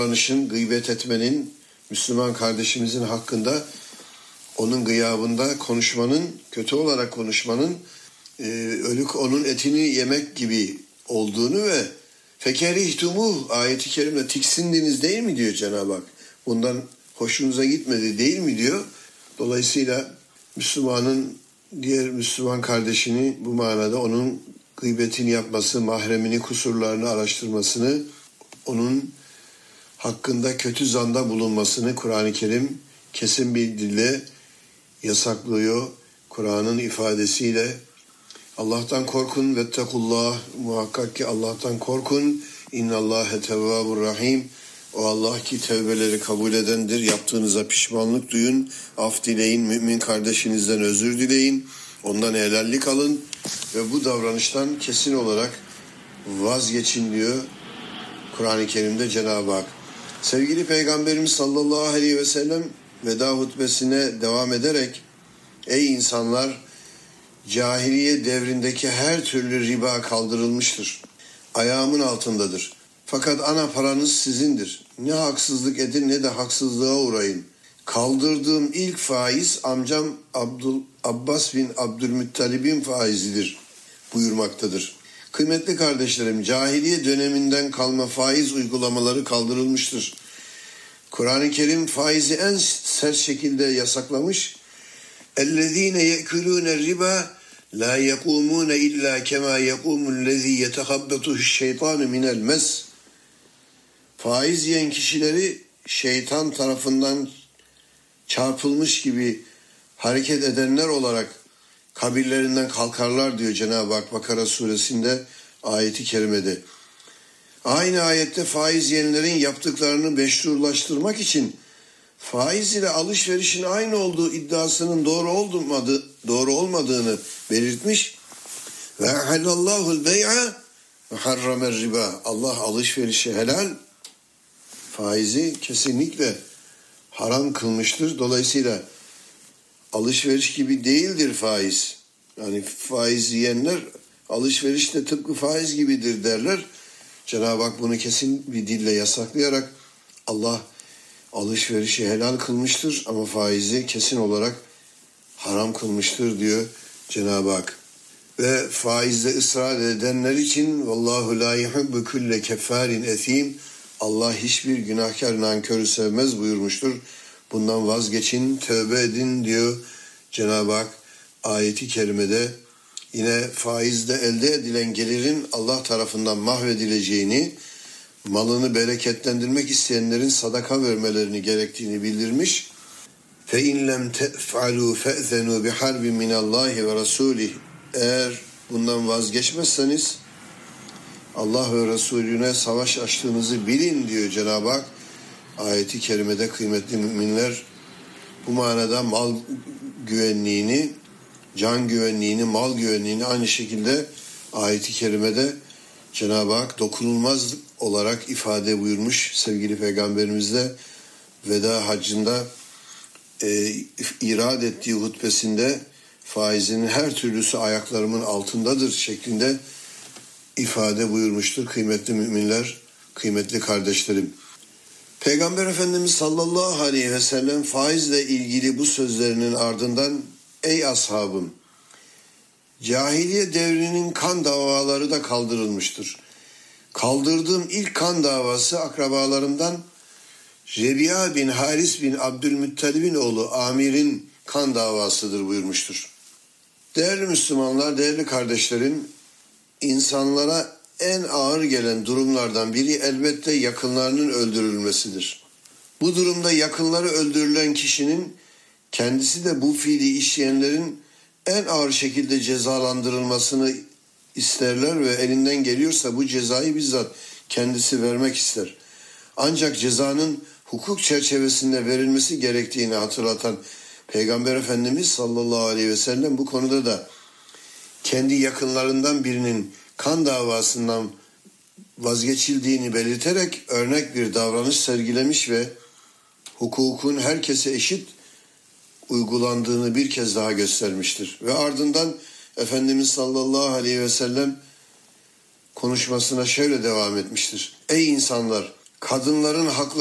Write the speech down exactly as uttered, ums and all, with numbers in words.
davranışın, gıybet etmenin, Müslüman kardeşimizin hakkında onun gıyabında konuşmanın, kötü olarak konuşmanın e, ölük onun etini yemek gibi olduğunu ve fekerihtumu ayeti kerimde tiksindiniz değil mi diyor Cenab-ı Hak. Bundan hoşunuza gitmedi değil mi diyor. Dolayısıyla Müslümanın diğer Müslüman kardeşini bu manada onun gıybetini yapması, mahremini, kusurlarını araştırmasını, onun hakkında kötü zanda bulunmasını Kur'an-ı Kerim kesin bir dille yasaklıyor. Kur'an'ın ifadesiyle Allah'tan korkun vettekullah, muhakkak ki Allah'tan korkun. İnnallâhe tevvâbur rahim. O Allah ki tevbeleri kabul edendir. Yaptığınıza pişmanlık duyun, af dileyin, mümin kardeşinizden özür dileyin, ondan helallik alın ve bu davranıştan kesin olarak vazgeçin diyor Kur'an-ı Kerim'de Cenab-ı Hak. Sevgili Peygamberimiz sallallahu aleyhi ve sellem veda hutbesine devam ederek ey insanlar, cahiliye devrindeki her türlü riba kaldırılmıştır. Ayağımın altındadır. Fakat ana paranız sizindir. Ne haksızlık edin ne de haksızlığa uğrayın. Kaldırdığım ilk faiz amcam Abdul, Abbas bin Abdülmuttalib'in faizidir buyurmaktadır. Kıymetli kardeşlerim, cahiliye döneminden kalma faiz uygulamaları kaldırılmıştır. Kur'an-ı Kerim faizi en sert şekilde yasaklamış. اَلَّذ۪ينَ يَأْكُلُونَ الرِّبَا لَا يَقُومُونَ اِلَّا كَمَا يَقُومُ الَّذ۪ي يَتَخَبَّتُهُ الشَّيْطَانُ مِنَ الْمَسِّ. Faiz yiyen kişileri şeytan tarafından çarpılmış gibi hareket edenler olarak kabirlerinden kalkarlar diyor Cenab-ı Hak Bakara suresinde ayeti kerimede. Aynı ayette faiz yiyenlerin yaptıklarını meşrulaştırmak için faiz ile alışverişin aynı olduğu iddiasının doğru olmadığı, doğru olmadığını belirtmiş. Ve halallahu'l bey'a ve harramer riba. Allah alışverişi helal, faizi kesinlikle haram kılmıştır. Dolayısıyla alışveriş gibi değildir faiz. Yani faiz yiyenler alışveriş de tıpkı faiz gibidir derler. Cenab-ı Hak bunu kesin bir dille yasaklayarak Allah alışverişi helal kılmıştır ama faizi kesin olarak haram kılmıştır diyor Cenab-ı Hak. Ve faizde ısrar edenler için vallahu la yuhibbu kulle keffarin etim. Allah hiçbir günahkar nankörü sevmez buyurmuştur. Bundan vazgeçin, tövbe edin diyor Cenab-ı Hak ayeti kerimede. Yine faizde elde edilen gelirin Allah tarafından mahvedileceğini, malını bereketlendirmek isteyenlerin sadaka vermelerini gerektiğini bildirmiş. فَاِنْ لَمْ تَفْعَلُوا فَأْذَنُوا بِحَرْبٍ مِنَ اللّٰهِ وَرَسُولِهِ. Eğer bundan vazgeçmezseniz Allah ve Resulüne savaş açtığınızı bilin diyor Cenab-ı Hak ayeti kerimede. Kıymetli müminler, bu manada mal güvenliğini, can güvenliğini, mal güvenliğini aynı şekilde ayeti kerimede Cenab-ı Hak dokunulmaz olarak ifade buyurmuş. Sevgili Peygamberimiz de veda haccında e, irad ettiği hutbesinde faizinin her türlüsü ayaklarımın altındadır şeklinde ifade buyurmuştur. Kıymetli müminler, kıymetli kardeşlerim. Peygamber Efendimiz sallallahu aleyhi ve sellem faizle ilgili bu sözlerinin ardından ey ashabım, cahiliye devrinin kan davaları da kaldırılmıştır. Kaldırdığım ilk kan davası akrabalarımdan Rebi'a bin Haris bin Abdülmuttalib'in oğlu Amir'in kan davasıdır buyurmuştur. Değerli Müslümanlar, değerli kardeşlerim, insanlara en ağır gelen durumlardan biri elbette yakınlarının öldürülmesidir. Bu durumda yakınları öldürülen kişinin kendisi de bu fiili işleyenlerin en ağır şekilde cezalandırılmasını isterler ve elinden geliyorsa bu cezayı bizzat kendisi vermek ister. Ancak cezanın hukuk çerçevesinde verilmesi gerektiğini hatırlatan Peygamber Efendimiz sallallahu aleyhi ve sellem bu konuda da kendi yakınlarından birinin kan davasından vazgeçildiğini belirterek örnek bir davranış sergilemiş ve hukukun herkese eşit uygulandığını bir kez daha göstermiştir. Ve ardından Efendimiz sallallahu aleyhi ve sellem konuşmasına şöyle devam etmiştir. Ey insanlar! kadınların hakları